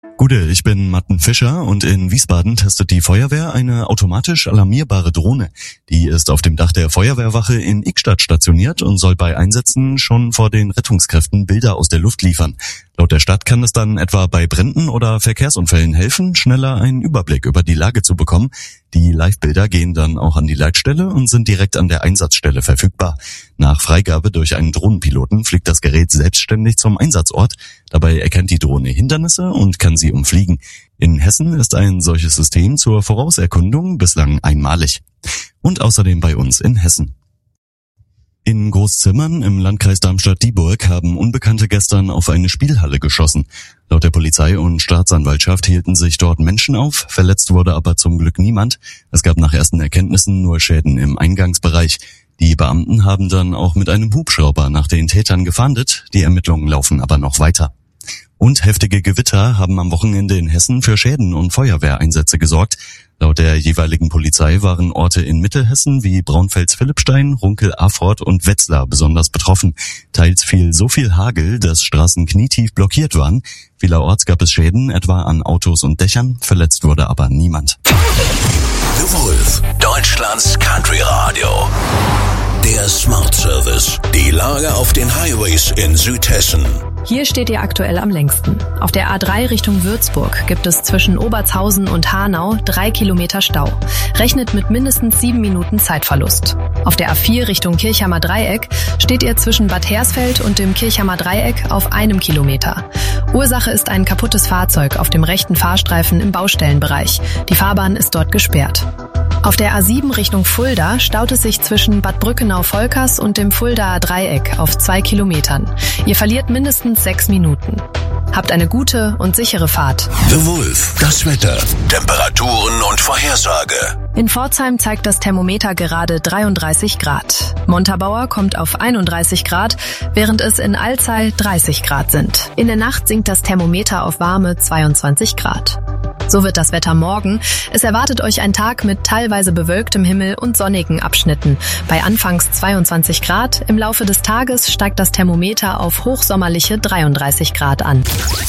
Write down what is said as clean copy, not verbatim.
Gute, ich bin Matten Fischer und in Wiesbaden testet die Feuerwehr eine automatisch alarmierbare Drohne. Die ist auf dem Dach der Feuerwehrwache in Ickstadt stationiert und soll bei Einsätzen schon vor den Rettungskräften Bilder aus der Luft liefern. Laut der Stadt kann es dann etwa bei Bränden oder Verkehrsunfällen helfen, schneller einen Überblick über die Lage zu bekommen. Die Live-Bilder gehen dann auch an die Leitstelle und sind direkt an der Einsatzstelle verfügbar. Nach Freigabe durch einen Drohnenpiloten fliegt das Gerät selbstständig zum Einsatzort. Dabei erkennt die Drohne Hindernisse und kann sie umfliegen. In Hessen ist ein solches System zur Vorauserkundung bislang einmalig. Und außerdem bei uns in Hessen. In Großzimmern im Landkreis Darmstadt-Dieburg haben Unbekannte gestern auf eine Spielhalle geschossen. Laut der Polizei und Staatsanwaltschaft hielten sich dort Menschen auf, verletzt wurde aber zum Glück niemand. Es gab nach ersten Erkenntnissen nur Schäden im Eingangsbereich. Die Beamten haben dann auch mit einem Hubschrauber nach den Tätern gefahndet, die Ermittlungen laufen aber noch weiter. Und heftige Gewitter haben am Wochenende in Hessen für Schäden und Feuerwehreinsätze gesorgt. Laut der jeweiligen Polizei waren Orte in Mittelhessen wie Braunfels-Philippstein, Runkel-Afrort und Wetzlar besonders betroffen. Teils fiel so viel Hagel, dass Straßen knietief blockiert waren. Vielerorts gab es Schäden, etwa an Autos und Dächern. Verletzt wurde aber niemand. The Wolf, Deutschlands Country Radio. Der Smart Service. Die Lage auf den Highways in Südhessen. Hier steht ihr aktuell am längsten. Auf der A3 Richtung Würzburg gibt es zwischen Obertshausen und Hanau 3 Kilometer Stau. Rechnet mit mindestens 7 Minuten Zeitverlust. Auf der A4 Richtung Kirchheimer Dreieck steht ihr zwischen Bad Hersfeld und dem Kirchheimer Dreieck auf 1 Kilometer. Ursache ist ein kaputtes Fahrzeug auf dem rechten Fahrstreifen im Baustellenbereich. Die Fahrbahn ist dort gesperrt. Auf der A7 Richtung Fulda staut es sich zwischen Bad Brückenau-Volkers und dem Fuldaer Dreieck auf 2 Kilometern. Ihr verliert mindestens 6 Minuten. Habt eine gute und sichere Fahrt. The Wolf, das Wetter, Temperaturen und Vorhersage. In Pforzheim zeigt das Thermometer gerade 33 Grad. Montabaur kommt auf 31 Grad, während es in Alzey 30 Grad sind. In der Nacht sinkt das Thermometer auf warme 22 Grad. So wird das Wetter morgen. Es erwartet euch ein Tag mit teilweise bewölktem Himmel und sonnigen Abschnitten. Bei anfangs 22 Grad, im Laufe des Tages steigt das Thermometer auf hochsommerliche 33 Grad an.